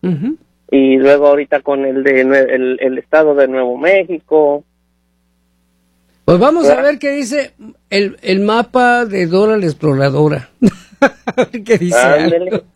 Uh-huh. Y luego ahorita con el estado de Nuevo México. Pues vamos a ver qué dice el mapa de Dora la Exploradora. A ver qué dice. Ándele.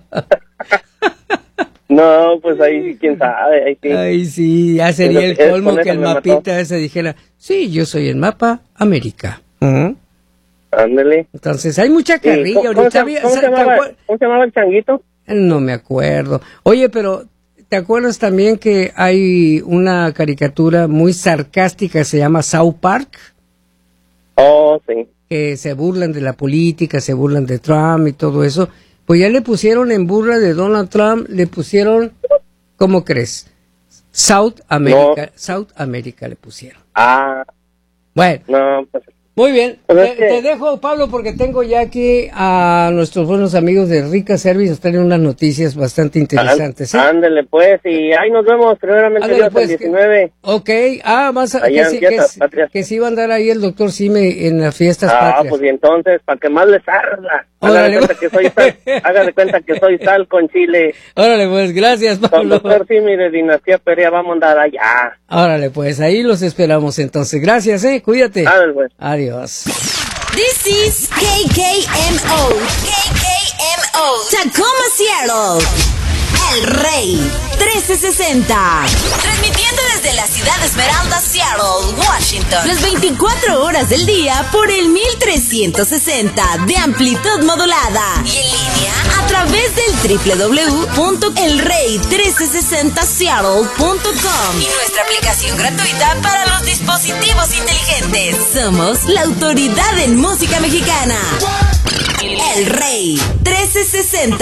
No, pues ahí quién sabe. Ahí sí, ay, sí, ya sería el colmo que el mapita ese dijera, sí, yo soy el mapa América. Uh-huh. Ándele. Entonces, hay mucha carrilla. ¿Cómo se llamaba el changuito? No me acuerdo. Oye, pero ¿te acuerdas también que hay una caricatura muy sarcástica que se llama South Park? Oh, sí. Que se burlan de la política, se burlan de Trump y todo eso. Pues ya le pusieron en burla de Donald Trump, le pusieron, ¿cómo crees? South America, no. South America le pusieron. Ah. Bueno. No, pues. Muy bien, te dejo, Pablo, porque tengo ya aquí a nuestros buenos amigos de Rica Service, nos traen unas noticias bastante interesantes. Ándele, pues, y ahí nos vemos, primeramente Dios, pues, el 19. Ok, que sí va a andar ahí el doctor Sime en las fiestas patrias. Pues, y entonces, para que más les arda, haga de cuenta que soy sal con chile. Órale, pues, gracias, Pablo. Con doctor Sime de Dinastía Perea vamos a andar allá. Órale, pues, ahí los esperamos entonces. Gracias, cuídate. Ándale, pues. Adiós. This is KKMO. Tacoma, Seattle. El Rey 1360. Transmitiendo desde la ciudad de Esmeralda, Seattle, Washington. Las 24 horas del día por el 1360 de amplitud modulada. Y en línea a través del www.elrey1360seattle.com. Y nuestra aplicación gratuita para los dispositivos inteligentes. Somos la autoridad en música mexicana. El Rey 1360.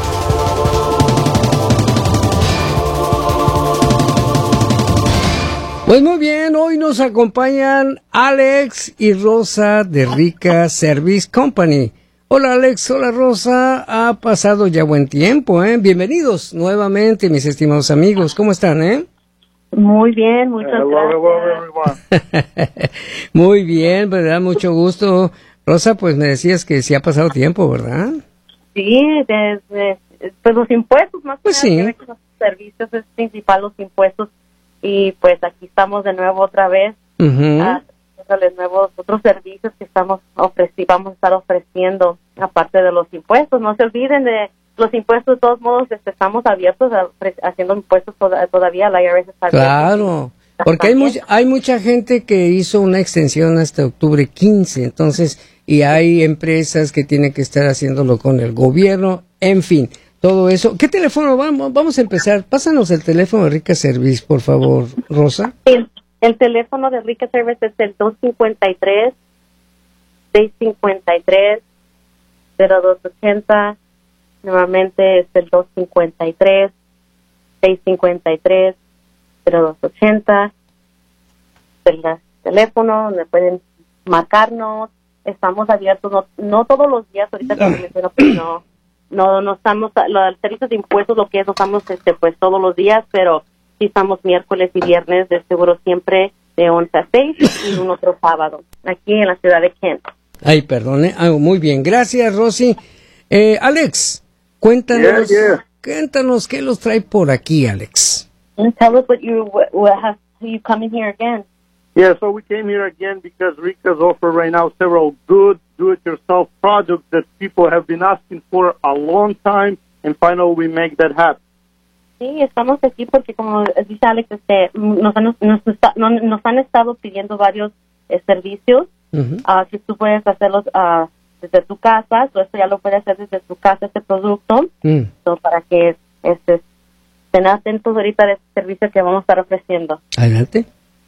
Pues muy bien, hoy nos acompañan Alex y Rosa de Rica Service Company. Hola Alex, hola Rosa, ha pasado ya buen tiempo, Bienvenidos nuevamente, mis estimados amigos, ¿cómo están, Muy bien, muchas gracias. Muy bien, ¿verdad? Mucho gusto. Rosa, pues me decías que sí ha pasado tiempo, ¿verdad? Sí, desde pues los impuestos, más pues que nada, los servicios es principal, los impuestos. Y pues aquí estamos de nuevo otra vez a los nuevos otros servicios que vamos a estar ofreciendo aparte de los impuestos. No se olviden de los impuestos, de todos modos estamos abiertos haciendo impuestos todavía, la IRS está abierta. Claro, porque hay mucha gente que hizo una extensión hasta octubre 15, entonces, y hay empresas que tienen que estar haciéndolo con el gobierno, en fin. Todo eso. ¿Qué teléfono? Vamos a empezar. Pásanos el teléfono de Rica Service, por favor, Rosa. El teléfono de Rica Service es el 253-653-0280. Nuevamente es el 253-653-0280. El teléfono donde pueden marcarnos. Estamos abiertos, no todos los días, ahorita como menciono, pues no estamos, los servicios de impuestos, lo que es, no estamos pues todos los días, pero sí estamos miércoles y viernes, de seguro siempre de 11 a 6 y un otro sábado, aquí en la ciudad de Kent. Ay, perdone, muy bien, gracias Rosy. Alex, cuéntanos qué los trae por aquí, Alex. Tell us what you coming here again. Yeah, so we came here again because Rica's offer right now several good do-it-yourself projects that people have been asking for a long time, and finally we make that happen. Sí, estamos aquí porque, como dice Alex, nos han estado pidiendo varios servicios que tú puedes hacerlos desde tu casa. Esto ya lo puedes hacer desde tu casa, este producto, para que estén atentos ahorita de este servicio que vamos a estar ofreciendo. Adelante.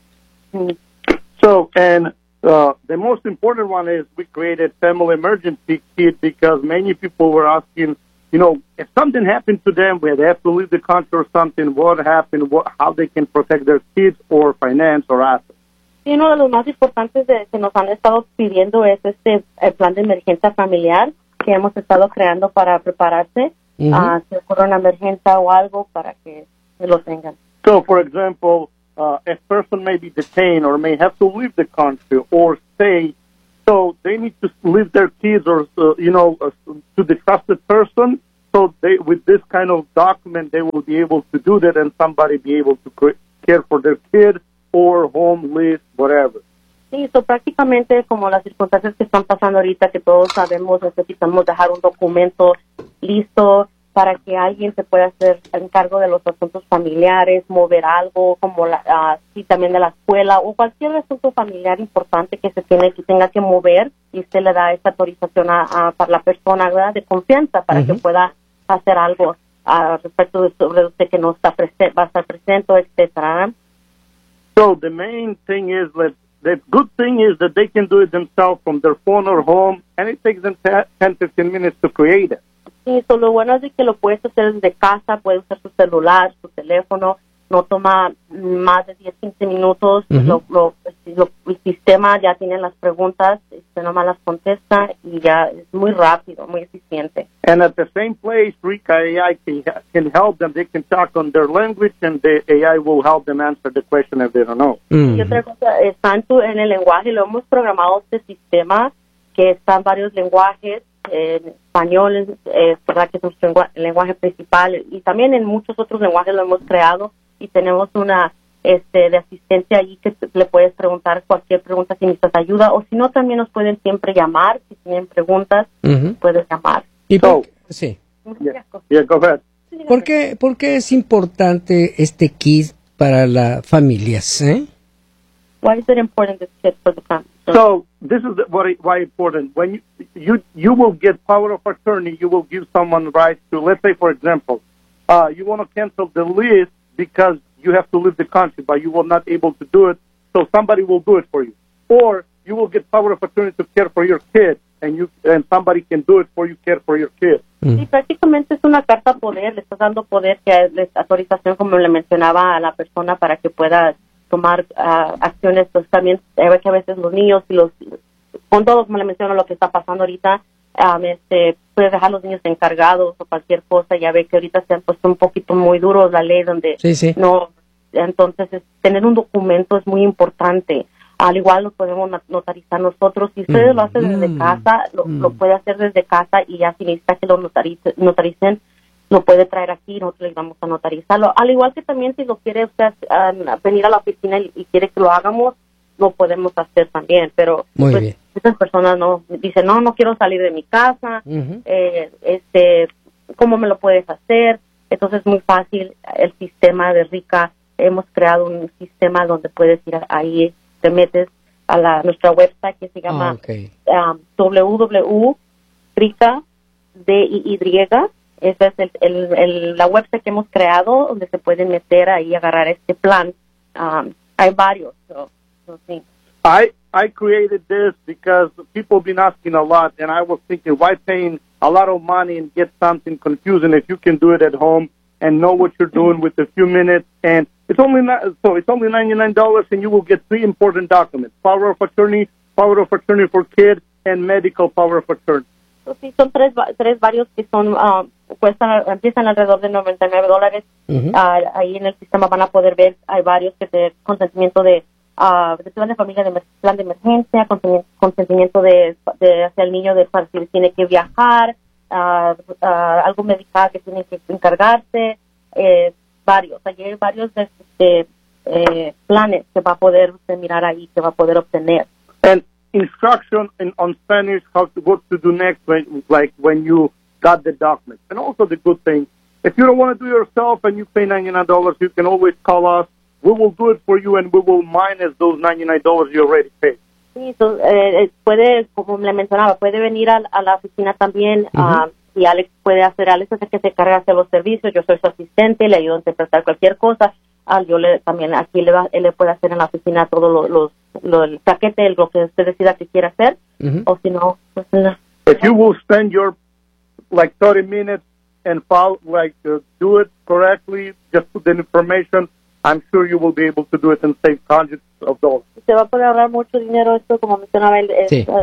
So, and the most important one is we created Family Emergency Kit because many people were asking, if something happened to them, where they have to leave the country or something, what happened, how they can protect their kids or finance or assets. Sí, uno de los más importantes que nos han estado pidiendo es el plan de emergencia familiar que hemos estado creando para prepararse si ocurre una emergencia o algo para que lo tengan. So, for example, a person may be detained or may have to leave the country or stay, so they need to leave their kids or, to the trusted person So with this kind of document, they will be able to do that, and somebody be able to care for their kid or homeless, whatever. Sí, so prácticamente como las circunstancias que están pasando ahorita, que todos sabemos, necesitamos dejar un documento listo para que alguien se pueda hacer encargo de los asuntos familiares, mover algo, como sí, también de la escuela, o cualquier asunto familiar importante que tenga que mover, y usted le da esa autorización para la persona, ¿verdad?, de confianza, para que pueda hacer algo respecto sobre usted que no está va a estar presente, etcétera. So the main thing is that the good thing is that they can do it themselves from their phone or home, and it takes them 10-15 minutes to create it. Sí, so lo bueno es de que lo puedes hacer desde casa, puedes usar su celular, su teléfono, no toma más de 10-15 minutos, el sistema ya tiene las preguntas, usted nomás las contesta y ya es muy rápido, muy eficiente. And at the same place, Rika AI can help them. They can talk on their language, and the AI will help them answer the question if they don't know. Y otra cosa, está en el lenguaje, lo hemos programado este sistema que está en varios lenguajes, en español, verdad que es nuestro lenguaje principal, y también en muchos otros lenguajes lo hemos creado, y tenemos una de asistencia allí que le puedes preguntar cualquier pregunta si necesitas ayuda, o si no, también nos pueden siempre llamar, si tienen preguntas, puedes llamar. ¿Y sí. Yeah, go ahead. ¿Por qué es importante este kit para las familias? Why is it important, this kit for the family? So this is why important. When you will get power of attorney, you will give someone rights to, let's say, for example, you want to cancel the list because you have to leave the country, but you were not able to do it, so somebody will do it for you. Or you will get power of attorney to care for your kid, and somebody can do it for you, care for your kid. Sí, prácticamente es una carta poder, le estás dando poder, que es autorización, como le mencionaba a la persona, para que pueda tomar acciones. Pues también que a veces los niños y con todo, como le menciono, lo que está pasando ahorita, puedes dejar a los niños encargados o cualquier cosa. Ya ve que ahorita se han puesto un poquito muy duros la ley, donde no, entonces tener un documento es muy importante. Al igual lo podemos notarizar nosotros. Si ustedes lo hacen desde casa, lo puede hacer desde casa, y ya si necesita que lo notaricen, lo puede traer aquí y nosotros le vamos a notarizarlo. Al igual que también si lo quiere usted venir a la oficina y quiere que lo hagamos, lo podemos hacer también. Pero pues, esas personas no dicen, no quiero salir de mi casa, ¿cómo me lo puedes hacer? Entonces es muy fácil. El sistema de RICA, hemos creado un sistema donde puedes ir ahí, te metes a nuestra website que se llama www.rica, esa es la website que hemos creado, donde se pueden meter ahí y agarrar este plan. Hay varios. Sí. I created this because people have been asking a lot, and I was thinking, why paying a lot of money and get something confusing if you can do it at home and know what you're doing with a few minutes? And it's only $99, and you will get 3 important documents: power of attorney for kid, and medical power of attorney. Sí, son tres varios que son empiezan alrededor de $99. Ahí en el sistema van a poder ver, hay varios que te consentimiento de plan de familia, de plan de emergencia, consentimiento de hacia el niño, de para si tiene que viajar, algo medical que tiene que encargarse, varios. Allí hay varios planes que va a poder usted mirar ahí, que va a poder obtener. And instruction on Spanish, what to do next when you got the document. And also the good thing, if you don't want to do it yourself and you pay $99, you can always call us. We will do it for you, and we will minus those $99 you already paid. Sí, puede, como le mencionaba, puede venir a la oficina también, y Alex es el que se carga de los servicios. Yo soy su asistente, le ayudo a interpretar cualquier cosa. También aquí él le puede hacer en la oficina todo el paquete, lo que usted decida que quiera hacer, o si no, pues no. If you will spend your 30 minutes and do it correctly, just put the information, I'm sure you will be able to do it and save hundreds of dollars. Se va a poder ahorrar mucho dinero. Esto, como mencionaba él,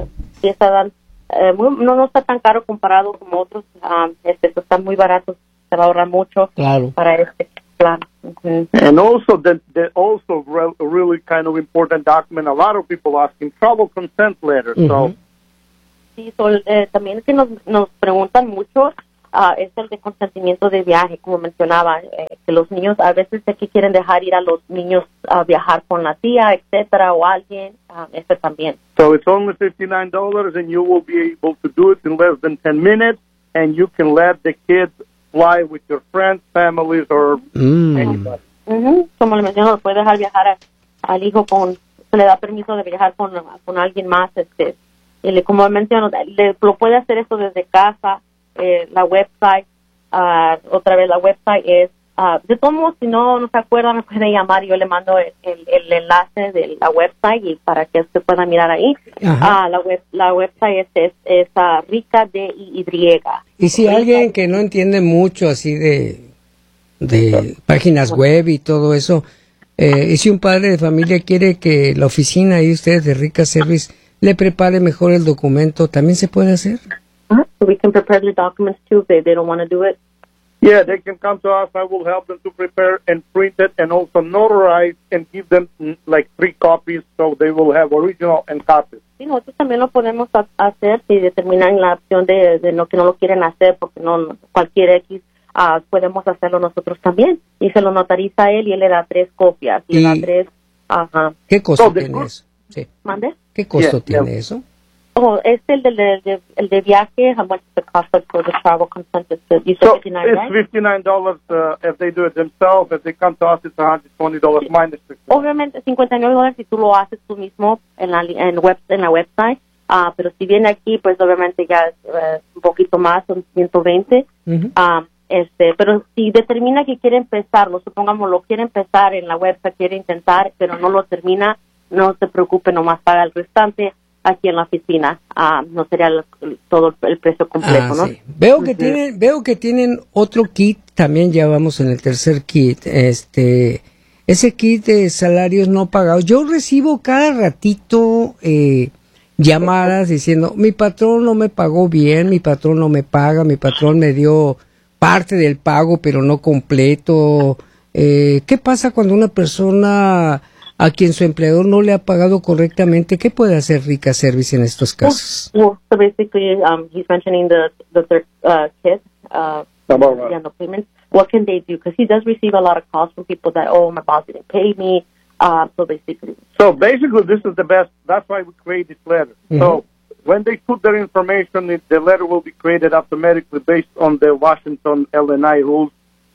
no está tan caro comparado como otros. Está muy barato. Se va a ahorrar mucho para este plan. And also, really kind of important document. A lot of people asking travel consent letters. So sí, también que nos preguntan mucho es el de consentimiento de viaje, como mencionaba, que los niños a veces sé que quieren dejar ir a los niños a viajar con la tía, etcétera, o alguien, ese también. So it's only $59 and you will be able to do it in less than 10 minutes and you can let the kids fly with your friends, families, or anybody. Como le menciono, puede dejar viajar al hijo se le da permiso de viajar con alguien más, y como menciono, lo puede hacer eso desde casa. La website, otra vez la website es, de todos modos, si no se acuerdan, me puede llamar y yo le mando el enlace de la website y para que usted pueda mirar ahí. La website es Rica DIY. Y si alguien que no entiende mucho así de páginas web y todo eso, y si un padre de familia quiere que la oficina ahí ustedes de Rica Service le prepare mejor el documento, ¿también se puede hacer? So we can prepare the documents too if they don't want to do it. Yeah, they can come to us. I will help them to prepare and print it and also notarize and give them like 3 copies so they will have original and copies. Sí, nosotros también lo podemos hacer si determinan la opción de lo que no lo quieren hacer, porque no cualquier X, podemos hacerlo nosotros también. Y se lo notariza él y él le da 3 copias. Y le da 3, ¿Qué costo tiene eso? Sí. ¿Mande? ¿Qué costo tiene eso? Oh, es el de viaje. How much is the cost for the travel consent? You said So $59, right? it's $59 if they do it themselves. If they come to us, it's $120 minus $60. Obviamente $59 si tú lo haces tú mismo en la website. Pero si viene aquí, pues obviamente ya es un poquito más, son $120. Pero si determina que quiere empezarlo, supongamos lo quiere empezar en la website, quiere intentar, pero no lo termina, no se preocupe, nomás paga el restante aquí en la oficina. No sería todo el precio completo, ¿no? Sí. Veo que tienen otro kit, también ya vamos en el tercer kit, ese kit de salarios no pagados. Yo recibo cada ratito llamadas diciendo, mi patrón no me pagó bien, mi patrón no me paga, mi patrón me dio parte del pago pero no completo. ¿Qué pasa cuando una persona a quien su empleador no le ha pagado correctamente? ¿Qué puede hacer Rica Service en estos casos? Well, so basically, he's mentioning the third kid, no payment. What can they do? Because he does receive a lot of calls from people that, my boss didn't pay me. So basically, this is the best. That's why we create this letter. So when they put their information, the letter will be created automatically based on the Washington LNI rules.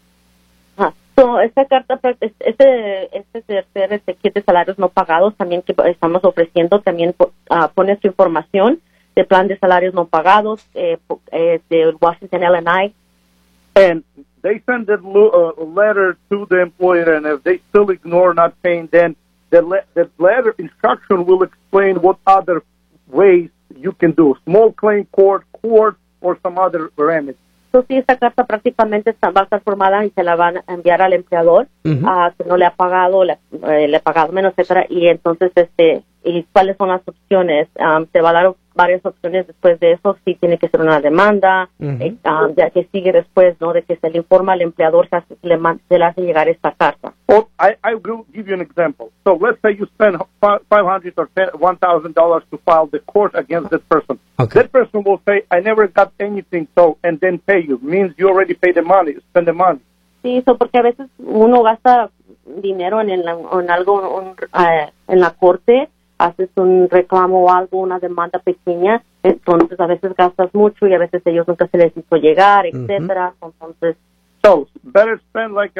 So, esta carta, este tercer kit de salarios no pagados también que estamos ofreciendo, también pone su información de plan de salarios no pagados de Washington LNI. And they send a letter to the employer, and if they still ignore not paying, then the letter instruction will explain what other ways you can do. Small claim court, or some other remedy. So, sí, esta carta prácticamente va a estar formada y se la van a enviar al empleador que no le ha pagado, le ha pagado menos, etcétera, y entonces y cuáles son las opciones. Se va a dar varias opciones después de eso. Sí, tiene que ser una demanda, ya que sigue después, ¿no? De que se le informa al empleador, se le hace llegar esta carta. Well, I will give you an example. So let's say you spend $500 or $1,000 to file the court against that person. Okay. That person will say, I never got anything, and then pay you. Means you already paid the money, spend the money. Sí, eso porque a veces uno gasta dinero en algo, en la corte, haces un reclamo o algo, una demanda pequeña, entonces a veces gastas mucho y a veces ellos nunca se les hizo llegar, etcétera. Entonces, so better spend like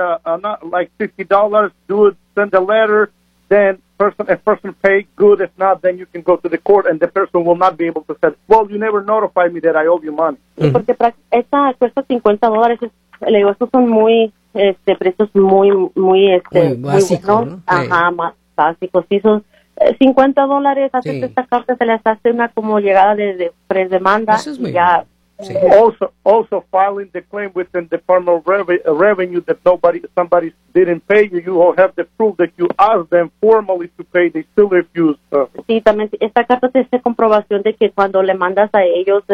$50, do it, send a letter, then a person pay good. If not, then you can go to the court and the person will not be able to say, well, you never notified me that I owe you money. Porque esta cuesta $50. Le digo, estos son precios muy básicos, ¿no? Ajá, más básicos. Sí, son $50. Hacer esta carta se les hace una como llegada de predemanda. Eso es muy ya. Sí. Also filing the claim within the Department of Revenue that somebody didn't pay you. You will have the proof that you asked them formally to pay. They still refuse. Sí, también esta carta te hace comprobación de que cuando le mandas a ellos,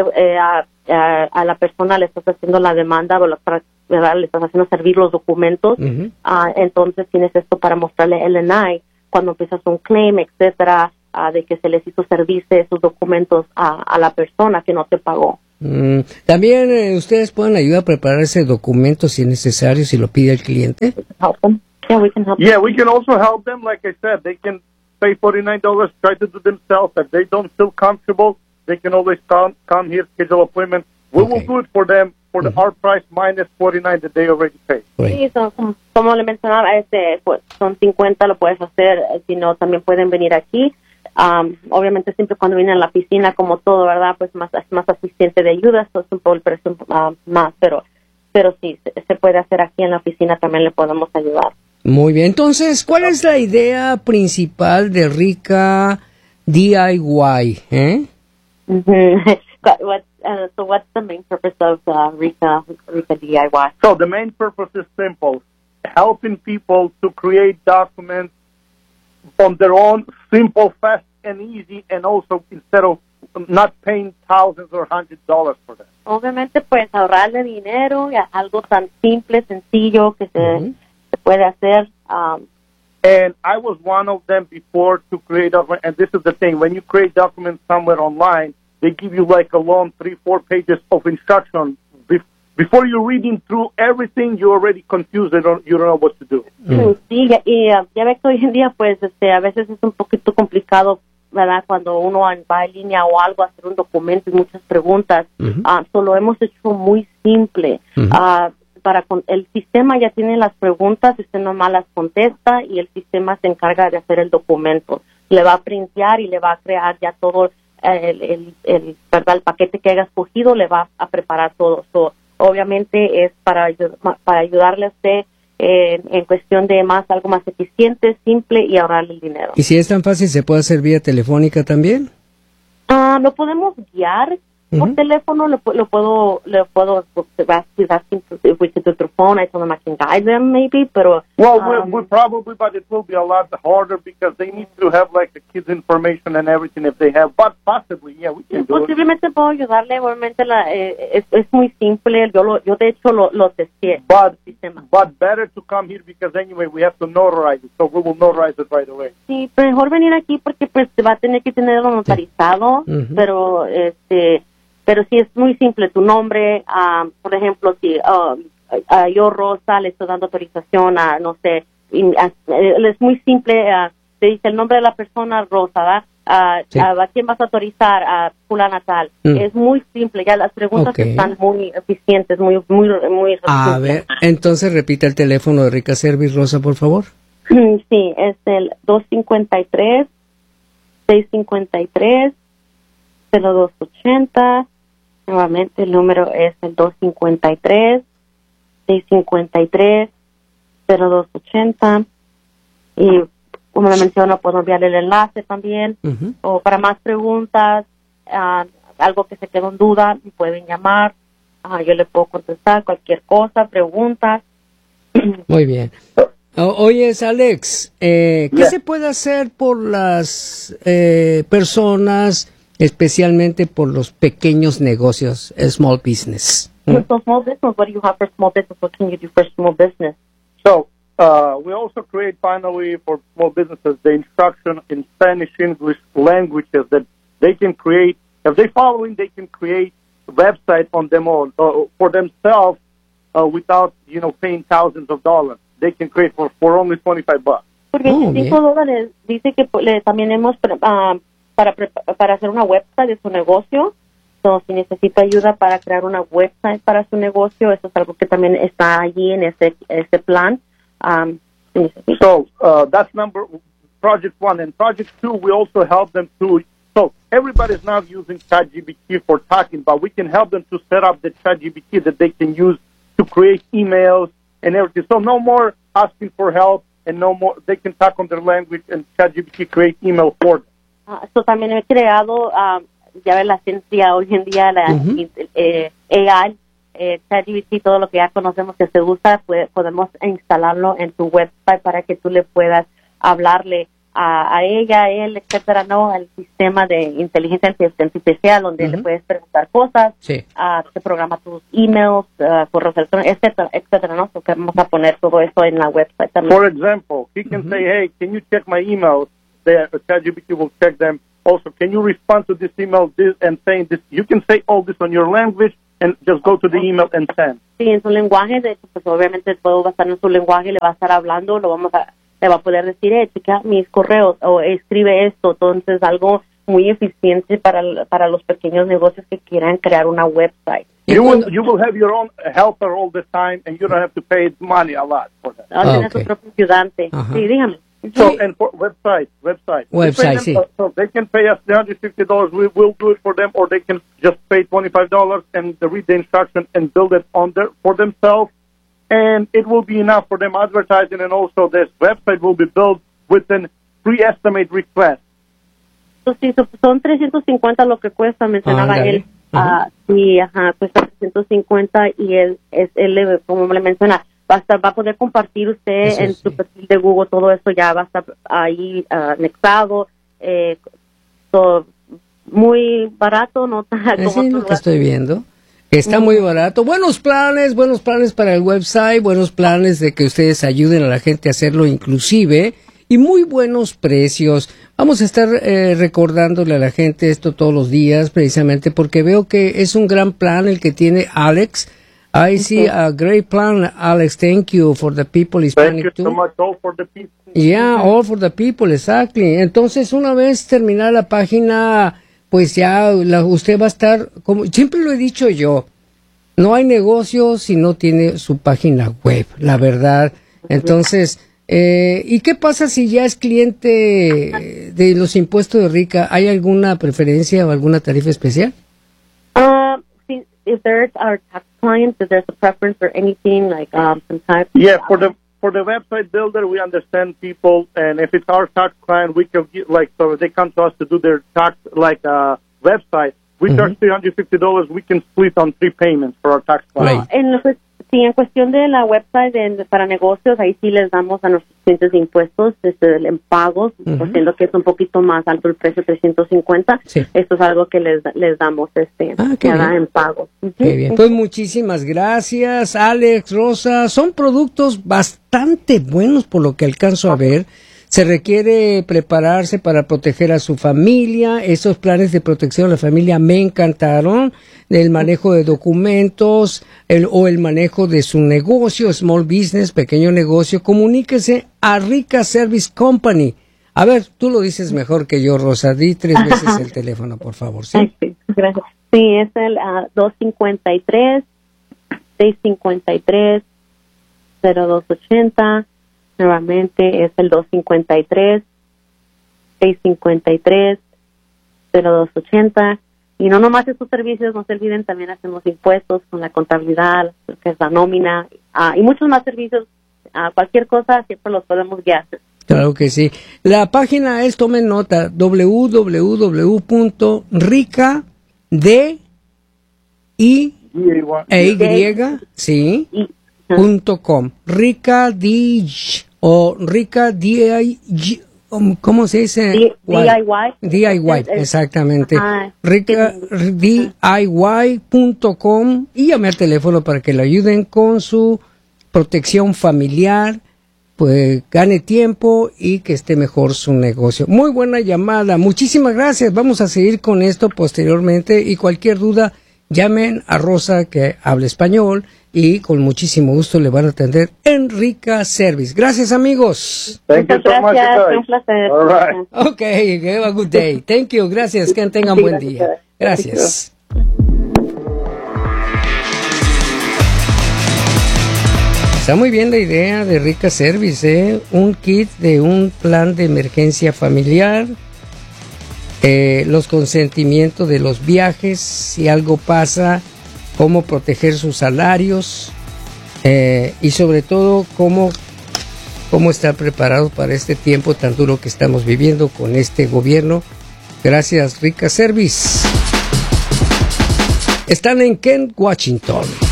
a la persona le estás haciendo la demanda, ¿verdad? Le estás haciendo servir los documentos. Entonces tienes esto para mostrarle el LNI cuando empiezas un claim, etcétera, de que se les hizo servirse esos documentos a la persona que no te pagó. También ustedes pueden ayudar a preparar ese documento si es necesario, si lo pide el cliente. Help them. Yeah, we can help them. Yeah, we can also help them. Like I said, they can pay $49, try to do themselves. If they don't feel comfortable, they can always come here, schedule appointment. We will do it for them for our price minus $49 that they already paid. Sí, como le mencionaba, pues, son 50, lo puedes hacer. Si no, también pueden venir aquí. Obviamente siempre cuando vienen a la oficina, como todo, ¿verdad? Pues es más asistente de ayuda, eso es un poco el precio más, pero sí, se puede hacer aquí en la oficina, también le podemos ayudar. Muy bien, entonces, ¿cuál es la idea principal de Rica DIY? So what's the main purpose of Rica DIY? So the main purpose is simple, helping people to create documents on their own, simple, fast, and easy, and also instead of not paying thousands or $100 for that. Obviamente, pues, ahorrarle dinero y algo tan simple, sencillo, que se puede hacer. And I was one of them before to create documents, and this is the thing, when you create documents somewhere online, they give you like a long 3-4 pages of instruction. Before you're reading through everything, you're already confused, you don't know what to do. Sí, y ya ves que hoy en día, pues, a veces es un poquito complicado, ¿verdad? Cuando uno va en línea o algo, hacer un documento y muchas preguntas. Lo hemos hecho muy simple. El sistema ya tiene las preguntas, usted nomás las contesta y el sistema se encarga de hacer el documento. Le va a printear y le va a crear ya todo el paquete que haya escogido, le va a preparar todo. Obviamente es para ayudarle a usted en cuestión de algo más eficiente, simple y ahorrarle el dinero. ¿Y si es tan fácil, se puede hacer vía telefónica también? Lo podemos guiar por teléfono, le puedo asking if we could do it through phone. I told them I can guide them maybe, pero we probably, but it will be a lot harder because they need to have like the kids' information and everything if they have, but possibly, yeah, we can do it. Posiblemente puedo ayudarle, obviamente es muy simple, yo de hecho lo testé. But better to come here because anyway we have to notarize it, so we will notarize it right away. Sí, mejor venir aquí porque pues va a tener que tenerlo notarizado, pero sí es muy simple, tu nombre, por ejemplo, si yo, Rosa, le estoy dando autorización a, no sé, es muy simple, te dice el nombre de la persona, Rosa, ¿verdad? ¿A quién vas a autorizar? A fulana tal. Es muy simple, ya las preguntas están muy eficientes, muy A ver, entonces repite el teléfono de Rica Service, Rosa, por favor. Sí, es el 253-653-0280. Nuevamente el número es el 253-653-0280. Y como le menciono, puedo enviarle el enlace también. O para más preguntas, algo que se quedó en duda, me pueden llamar. Yo le puedo contestar cualquier cosa, preguntas. Muy bien. Oyes, Alex, ¿qué se puede hacer por las personas, especialmente por los pequeños negocios, small business? So small business, what do you have for small business? What can you do for small business? So we also create finally for small businesses the instruction in Spanish, English languages that they can create. If they following, they can create a website on them own for themselves without paying thousands of dollars. They can create for only $25. Por $25 dice que también hemos para hacer una website de su negocio. So, si necesita ayuda para crear una website para su negocio, eso es algo que también está allí en ese plan. So that's project 1. And project 2, we also help them to. So everybody's now using ChatGPT for talking, but we can help them to set up the ChatGPT that they can use to create emails and everything. So no more asking for help, and no more, they can talk on their language and ChatGPT create email for them. So también he creado, ya ves la ciencia hoy en día, AI, ChatGPT, todo lo que ya conocemos que se usa, podemos instalarlo en tu website para que tú le puedas hablarle a ella, a él, etcétera, ¿no? El sistema de inteligencia artificial donde le puedes preguntar cosas, te programa tus emails, correos electrónicos, etcétera, ¿no? Porque vamos a poner todo eso en la website también. For example, he can say, hey, can you check my emails? The ChatGPT will check them. also, can you respond to this email and saying this? You can say all this on your language and just go to the email and send. Sí, en su lenguaje, de hecho, pues obviamente todo va a estar en su lenguaje, le va a estar hablando, le va a poder decir, checa mis correos, o escribe esto. Entonces, algo muy eficiente para los pequeños negocios que quieran crear una website. You will have your own helper all the time, and you don't have to pay money a lot for that. Va a tener su propio ayudante. Sí, dígame. So, and for website. Sí. So they can pay us $350. We will do it for them, or they can just pay $25 and read the instruction and build it for themselves. And it will be enough for them advertising, and also this website will be built with an pre-estimate request. So, sí, son 350 lo que cuesta, mencionaba él. Sí, cuesta 350 y él, como le menciona, va a poder compartir usted eso en su perfil de Google, todo eso ya va a estar ahí anexado, muy barato, ¿no? Es lo que estoy viendo. Está muy barato. Buenos planes para el website, buenos planes de que ustedes ayuden a la gente a hacerlo inclusive, y muy buenos precios. Vamos a estar recordándole a la gente esto todos los días, precisamente porque veo que es un gran plan el que tiene Alex. I see a great plan, Alex. Thank you for the people Hispanic too. Thank you so much, all for the people. Yeah, all for the people, exactly. Entonces, una vez terminada la página, pues ya usted va a estar, como siempre lo he dicho yo, no hay negocio si no tiene su página web, la verdad. Entonces, ¿y qué pasa si ya es cliente de los impuestos de RICA? ¿Hay alguna preferencia o alguna tarifa especial? If there's our tax clients, if there's a preference for anything like some type. Yeah, for the website builder, we understand people, and if it's our tax client, we can get, so they come to us to do their tax website. We charge $350. We can split on 3 payments for our tax client. En cuestión de la website para negocios, ahí sí les damos a nuestros clientes de impuestos en pagos, siendo que es un poquito más alto el precio, 350. Sí. Esto es algo que les damos en pagos. Qué bien. Pues muchísimas gracias, Alex, Rosa. Son productos bastante buenos por lo que alcanzo a ver. Se requiere prepararse para proteger a su familia. Esos planes de protección a la familia me encantaron. El manejo de documentos o el manejo de su negocio, small business, pequeño negocio. Comuníquese a Rica Service Company. A ver, tú lo dices mejor que yo, Rosa. Di 3 veces el teléfono, por favor. ¿Sí? Sí, gracias. Sí, es el 253-653-0280. Nuevamente es el 253-653-0280. Y no nomás estos servicios, no se olviden, también hacemos impuestos con la contabilidad, que es la nómina, y muchos más servicios. Cualquier cosa siempre los podemos guiar. Claro que sí. La página es, tomen nota, www.ricadij.com. Ricadij o Ricadij, ¿cómo se dice? DIY, exactamente. Ricadij.com, y llame al teléfono para que le ayuden con su protección familiar, pues gane tiempo y que esté mejor su negocio. Muy buena llamada, muchísimas gracias. Vamos a seguir con esto posteriormente, y cualquier duda, llamen a Rosa, que habla español, y con muchísimo gusto le van a atender en Rica Service. Gracias, amigos. Muchas gracias, un placer. All right. Okay, have a good day. Thank you, gracias, que tengan buen día. Gracias. Está muy bien la idea de Rica Service, un kit de un plan de emergencia familiar, los consentimientos de los viajes, si algo pasa, cómo proteger sus salarios, y sobre todo cómo estar preparados para este tiempo tan duro que estamos viviendo con este gobierno. Gracias, Rica Service. Están en Kent, Washington.